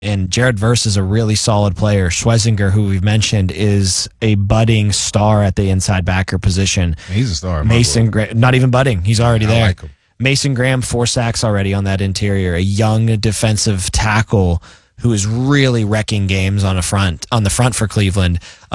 And Jared Verse is a really solid player. Schwesinger, who we've mentioned, is a budding star at the inside backer position. He's a star. Mason Graham, not even budding. He's already there. I like him. Mason Graham, 4 sacks already on that interior. A young defensive tackle who is really wrecking games on the front for Cleveland.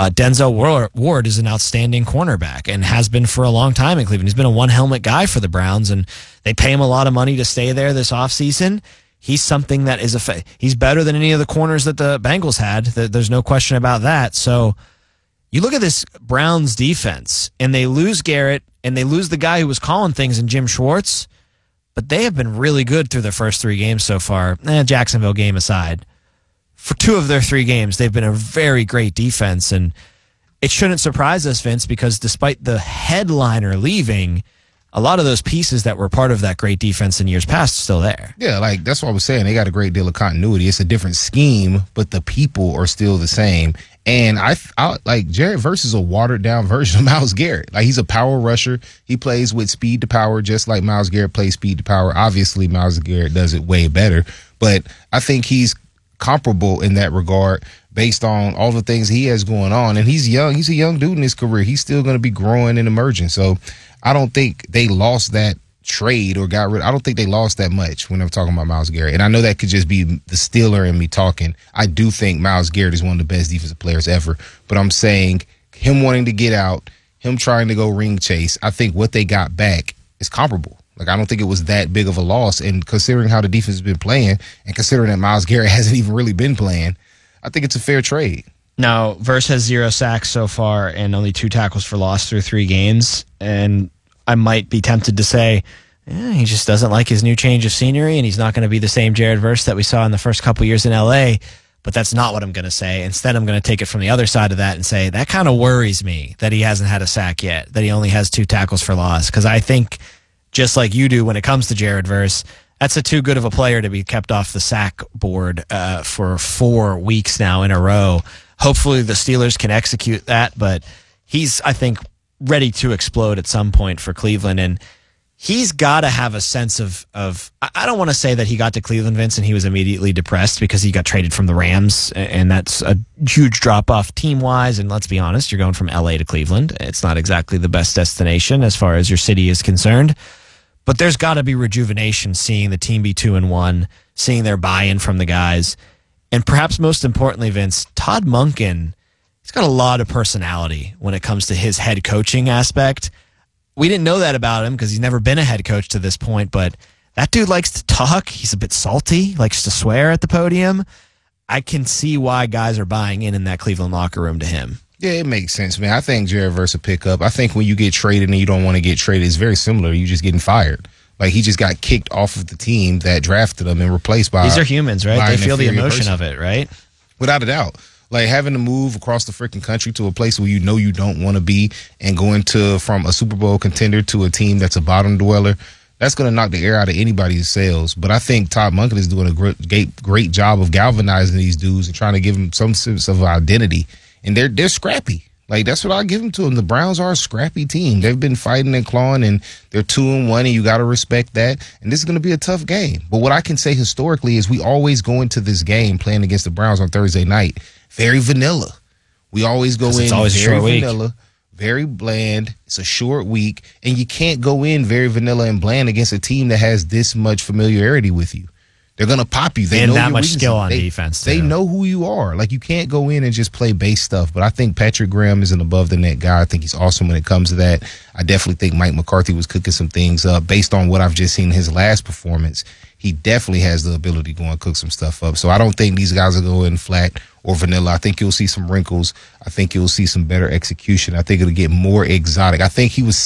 Denzel Ward is an outstanding cornerback and has been for a long time in Cleveland. He's been a one-helmet guy for the Browns, and they pay him a lot of money to stay there this offseason. He's something that is he's better than any of the corners that the Bengals had. There's no question about that. So you look at this Browns defense, and they lose Garrett, and they lose the guy who was calling things in Jim Schwartz, but they have been really good through their first 3 games so far. Jacksonville game aside. For 2 of their 3 games, they've been a very great defense, and it shouldn't surprise us, Vince, because despite the headliner leaving, a lot of those pieces that were part of that great defense in years past are still there. Yeah, like that's what I was saying. They got a great deal of continuity. It's a different scheme, but the people are still the same. And I like Jared Verse is a watered down version of Myles Garrett. Like, he's a power rusher. He plays with speed to power, just like Myles Garrett plays speed to power. Obviously, Myles Garrett does it way better, but I think he's comparable in that regard based on all the things he has going on. And he's young. He's a young dude in his career. He's still going to be growing and emerging. So I don't think they lost that trade or got rid. I don't think they lost that much when I'm talking about Myles Garrett. And I know that could just be the Steeler in me talking. I do think Myles Garrett is one of the best defensive players ever. But I'm saying him wanting to get out, him trying to go ring chase, I think what they got back is comparable. Like, I don't think it was that big of a loss. And considering how the defense has been playing and considering that Myles Garrett hasn't even really been playing, I think it's a fair trade. Now, Verse has 0 sacks so far and only 2 tackles for loss through 3 games. And I might be tempted to say, he just doesn't like his new change of scenery, and he's not going to be the same Jared Verse that we saw in the first couple years in L.A., but that's not what I'm going to say. Instead, I'm going to take it from the other side of that and say, that kind of worries me that he hasn't had a sack yet, that he only has 2 tackles for loss, because I think, just like you do when it comes to Jared Verse, that's too good of a player to be kept off the sack board for 4 weeks now in a row. Hopefully the Steelers can execute that, but he's, I think, ready to explode at some point for Cleveland, and he's got to have a sense of I don't want to say that he got to Cleveland, Vince, and he was immediately depressed because he got traded from the Rams, and that's a huge drop-off team-wise, and let's be honest, you're going from L.A. to Cleveland. It's not exactly the best destination as far as your city is concerned, but there's got to be rejuvenation seeing the team be 2-1, seeing their buy-in from the guys, and perhaps most importantly, Vince, Todd Monken, he's got a lot of personality when it comes to his head coaching aspect. We didn't know that about him because he's never been a head coach to this point, but that dude likes to talk. He's a bit salty, likes to swear at the podium. I can see why guys are buying in that Cleveland locker room to him. Yeah, it makes sense, man. I think Jared Verse will pick up. I think when you get traded and you don't want to get traded, it's very similar. You just getting fired. Like, he just got kicked off of the team that drafted him and replaced by... These are humans, right? They feel the emotion of it, right? Without a doubt. Like, having to move across the freaking country to a place where you know you don't want to be and going from a Super Bowl contender to a team that's a bottom dweller, that's going to knock the air out of anybody's sails. But I think Todd Monken is doing a great job of galvanizing these dudes and trying to give them some sense of identity. And they're scrappy. Like, that's what I give them to them. The Browns are a scrappy team. They've been fighting and clawing, and they're 2-1, and you got to respect that. And this is going to be a tough game. But what I can say historically is we always go into this game playing against the Browns on Thursday night very vanilla. We always go in very vanilla, very bland. It's a short week, and you can't go in very vanilla and bland against a team that has this much familiarity with you. They're going to pop you. They know that much weaknesses. skill on defense, too. They know who you are. Like, you can't go in and just play base stuff. But I think Patrick Graham is an above-the-net guy. I think he's awesome when it comes to that. I definitely think Mike McCarthy was cooking some things up. Based on what I've just seen in his last performance, he definitely has the ability to go and cook some stuff up. So I don't think these guys are going flat or vanilla. I think you'll see some wrinkles. I think you'll see some better execution. I think it'll get more exotic. I think they were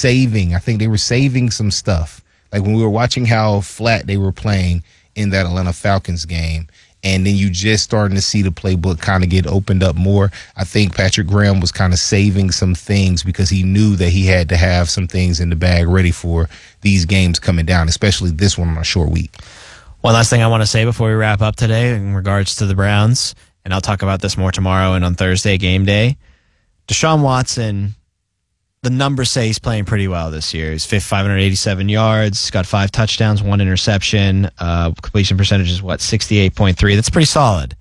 saving some stuff. Like, when we were watching how flat they were playing in that Atlanta Falcons game, and then you just starting to see the playbook kind of get opened up more. I think Patrick Graham was kind of saving some things because he knew that he had to have some things in the bag ready for these games coming down, especially this one on a short week. One last thing I want to say before we wrap up today in regards to the Browns, and I'll talk about this more tomorrow and on Thursday game day. Deshaun Watson, the numbers say he's playing pretty well this year. He's 587 yards, got 5 touchdowns, 1 interception. Completion percentage is, 68.3. That's pretty solid.